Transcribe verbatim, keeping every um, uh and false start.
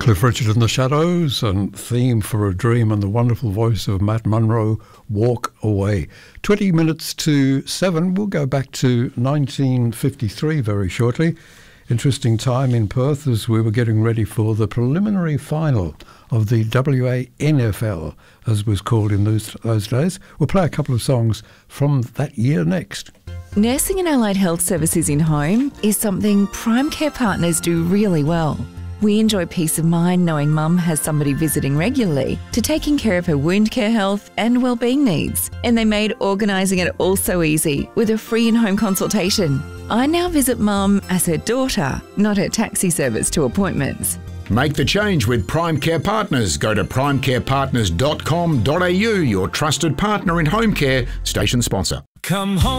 Cliff Richard and the Shadows, and Theme for a Dream, and the wonderful voice of Matt Munro, Walk Away. twenty minutes to seven, we'll go back to nineteen fifty-three very shortly. Interesting time in Perth as we were getting ready for the preliminary final of the W A N F L, as was called in those, those days. We'll play a couple of songs from that year next. Nursing and allied health services in home is something Prime Care Partners do really well. We enjoy peace of mind knowing Mum has somebody visiting regularly to taking care of her wound care health and wellbeing needs. And they made organising it all so easy with a free in-home consultation. I now visit Mum as her daughter, not her taxi service to appointments. Make the change with Prime Care Partners. Go to prime care partners dot com dot a u, your trusted partner in home care, station sponsor. Come home.